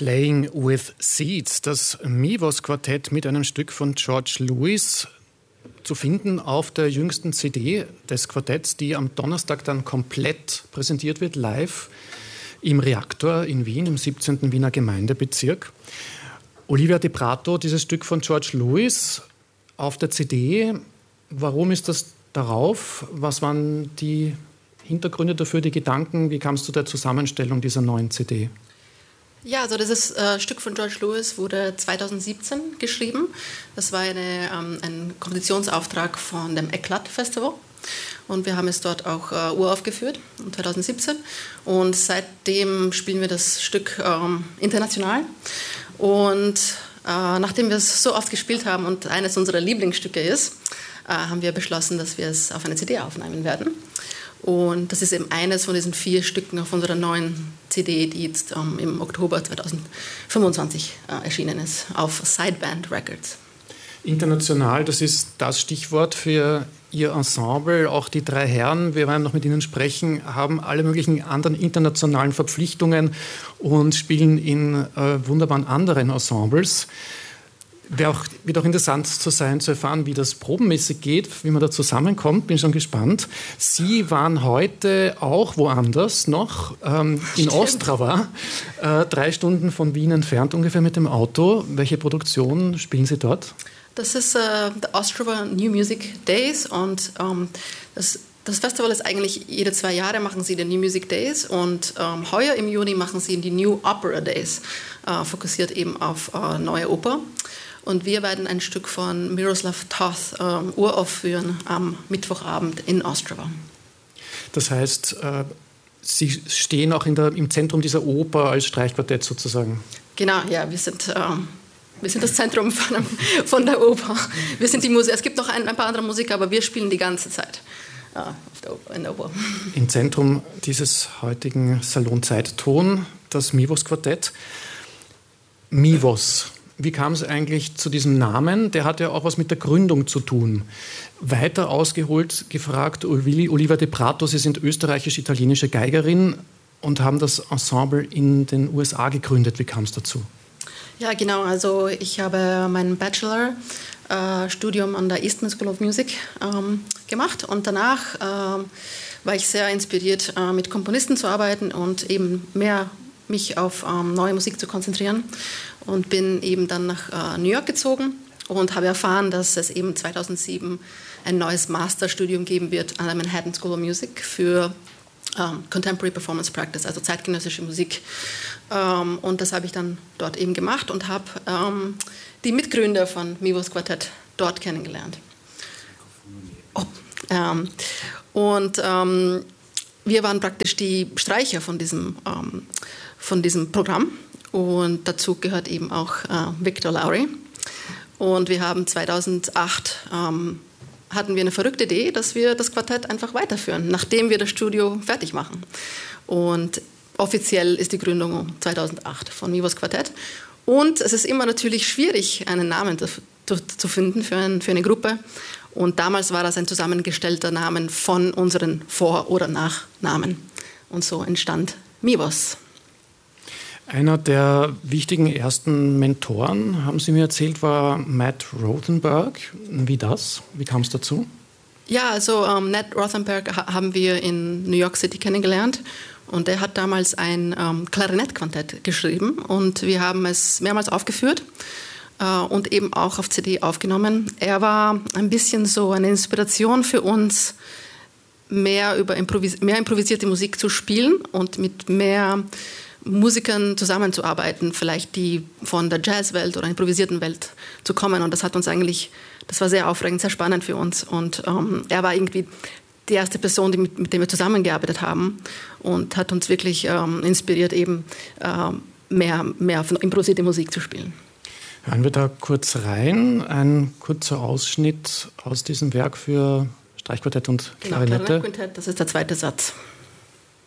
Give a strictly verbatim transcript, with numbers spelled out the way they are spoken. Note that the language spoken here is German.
Playing with Seeds, das Mivos-Quartett mit einem Stück von George Lewis, zu finden auf der jüngsten C D des Quartetts, die am Donnerstag dann komplett präsentiert wird, live im Reaktor in Wien, im siebzehnten Wiener Gemeindebezirk. Olivia De Prato, dieses Stück von George Lewis auf der C D. Warum ist das darauf? Was waren die Hintergründe dafür, die Gedanken? Wie kam es zu der Zusammenstellung dieser neuen C D? Ja, also dieses äh, Stück von George Lewis wurde zweitausendsiebzehn geschrieben. Das war eine, ähm, ein Kompositionsauftrag von dem Eclat Festival. Und wir haben es dort auch äh, uraufgeführt, zweitausendsiebzehn. Und seitdem spielen wir das Stück ähm, international. Und äh, nachdem wir es so oft gespielt haben und eines unserer Lieblingsstücke ist, äh, haben wir beschlossen, dass wir es auf eine C D aufnehmen werden. Und das ist eben eines von diesen vier Stücken auf unserer neuen C D, die jetzt ähm, im Oktober zweitausendfünfundzwanzig äh, erschienen ist, auf Sideband Records. International, das ist das Stichwort für Ihr Ensemble. Auch die drei Herren, wir werden noch mit Ihnen sprechen, haben alle möglichen anderen internationalen Verpflichtungen und spielen in äh, wunderbaren anderen Ensembles. Wäre auch, wird auch interessant zu sein, zu erfahren, wie das probenmäßig geht, wie man da zusammenkommt. Bin schon gespannt. Sie waren heute auch woanders noch, ähm, in Ostrava, äh, drei Stunden von Wien entfernt ungefähr mit dem Auto. Welche Produktion spielen Sie dort? Das ist äh, the Ostrava New Music Days und ähm, das Das Festival ist eigentlich, jede zwei Jahre machen sie die New Music Days und ähm, heuer im Juni machen sie die New Opera Days, äh, fokussiert eben auf äh, neue Oper. Und wir werden ein Stück von Miroslav Toth ähm, uraufführen am Mittwochabend in Ostrava. Das heißt, äh, Sie stehen auch in der, im Zentrum dieser Oper als Streichquartett sozusagen? Genau, ja, wir sind... Ähm, Wir sind das Zentrum von, von der Oper. Wir sind die Musik. Es gibt noch ein, ein paar andere Musiker, aber wir spielen die ganze Zeit äh, auf der Oper, in der Oper. Im Zentrum dieses heutigen Salon Zeitton, das Mivos-Quartett. Mivos, wie kam es eigentlich zu diesem Namen? Der hat ja auch was mit der Gründung zu tun. Weiter ausgeholt gefragt, Olivia De Prato, Sie sind österreichisch-italienische Geigerin und haben das Ensemble in den U S A gegründet. Wie kam es dazu? Ja, genau. Also ich habe mein Bachelor-Studium äh, an der Eastman School of Music ähm, gemacht und danach äh, war ich sehr inspiriert, äh, mit Komponisten zu arbeiten und eben mehr mich auf ähm, neue Musik zu konzentrieren und bin eben dann nach äh, New York gezogen und habe erfahren, dass es eben zweitausendsieben ein neues Masterstudium geben wird an der Manhattan School of Music für Um, Contemporary Performance Practice, also zeitgenössische Musik. Um, und das habe ich dann dort eben gemacht und habe um, die Mitgründer von Mivos Quartett dort kennengelernt. Oh, um, und um, wir waren praktisch die Streicher von diesem, um, von diesem Programm und dazu gehört eben auch uh, Victor Lowry. Und wir haben zweitausendacht um, hatten wir eine verrückte Idee, dass wir das Quartett einfach weiterführen, nachdem wir das Studio fertig machen. Und offiziell ist die Gründung zweitausendacht von Mivos Quartett. Und es ist immer natürlich schwierig, einen Namen zu, zu, zu finden für, ein, für eine Gruppe. Und damals war das ein zusammengestellter Name von unseren Vor- oder Nachnamen. Und so entstand Mivos. Einer der wichtigen ersten Mentoren, haben Sie mir erzählt, war Matt Rothenberg. Wie das? Wie kam es dazu? Ja, also ähm, Matt Rothenberg ha- haben wir in New York City kennengelernt und er hat damals ein ähm, Klarinettquartett geschrieben und wir haben es mehrmals aufgeführt äh, und eben auch auf C D aufgenommen. Er war ein bisschen so eine Inspiration für uns, mehr über improvis- mehr improvisierte Musik zu spielen und mit mehr Musikern zusammenzuarbeiten, vielleicht die von der Jazzwelt oder improvisierten Welt zu kommen. Und das hat uns eigentlich, das war sehr aufregend, sehr spannend für uns. Und ähm, er war irgendwie die erste Person, die mit, mit der wir zusammengearbeitet haben und hat uns wirklich ähm, inspiriert, eben ähm, mehr, mehr von improvisierter Musik zu spielen. Hören wir da kurz rein. Ein kurzer Ausschnitt aus diesem Werk für Streichquartett und Klarinette. Genau, Klarinettquintett, das ist der zweite Satz.